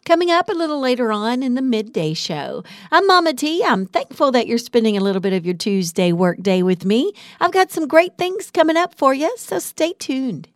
Coming up a little later on in the midday show. I'm Mama T. I'm thankful that you're spending a little bit of your Tuesday work day with me. I've got some great things coming up for you, so stay tuned.